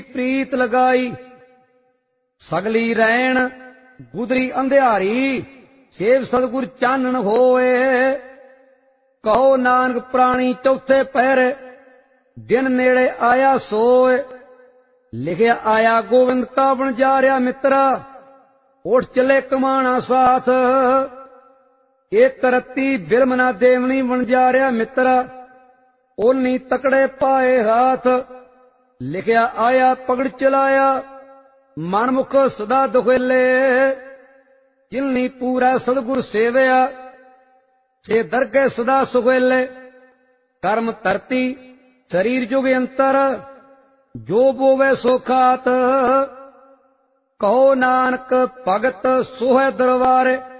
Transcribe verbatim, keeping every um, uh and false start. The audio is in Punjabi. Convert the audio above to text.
ਪ੍ਰੀਤ ਲਗਾਈ। ਸਗਲੀ ਰੈਣ ਗੁਦਰੀ ਅੰਧਿਆਰੀ, ਸੇਵ ਸਤਿਗੁਰ ਚਾਨਣ ਹੋਏ। ਕਹੋ ਨਾਨਕ ਪ੍ਰਾਣੀ ਚੌਥੇ ਪਹਿਰੇ, ਦਿਨ ਨੇੜੇ ਆਇਆ ਸੋਏ। ਲਿਖਿਆ ਆਇਆ ਗੋਬਿੰਦ ਕਾ ਬਣ ਜਾ ਰਿਹਾ ਮਿੱਤਰਾ, ਉੱਠ ਚਲੇ ਕਮਾਣਾ ਸਾਥ। ਇੱਕ ਰੱਤੀ ਬਿਰਮ ਨਾ ਦੇਵਣੀ ਬਣ ਜਾ ਰਿਹਾ ਮਿੱਤਰਾ, ਓਨੀ ਤਕੜੇ ਪਾਏ ਹਾਥ। ਲਿਖਿਆ ਆਇਆ ਪਗੜ ਚਲਾਇਆ, ਮਨਮੁਖ ਸਦਾ ਦੁਖੇਲੇ। ਜਿਨਨੀ ਪੂਰਾ ਸਤਿਗੁਰ ਸੇਵਿਆ, ਸੇ ਦਰਗਹਿ ਸਦਾ ਸੁਖੇਲੇ। ਕਰਮ ਧਰਤੀ ਸਰੀਰ ਜੁਗ ਅੰਤਰ, ਜੋ ਬੋਵੇ ਸੋ ਖਾਤ। ਕਹੋ ਨਾਨਕ ਭਗਤ ਸੋਹੈ ਦਰਬਾਰੇ,